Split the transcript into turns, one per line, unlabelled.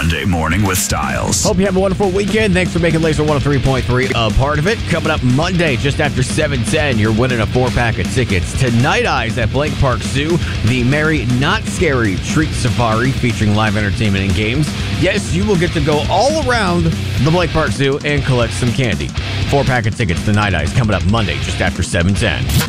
Monday Morning with Styles.
Hope you have a wonderful weekend. Thanks for making Laser 103.3 a part of it. Coming up Monday, just after 7:10, you're winning a 4-pack of tickets to Night Eyes at Blank Park Zoo, the Merry Not Scary Treat Safari featuring live entertainment and games. Yes, you will get to go all around the Blank Park Zoo and collect some candy. 4-pack of tickets to Night Eyes coming up Monday, just after 7:10.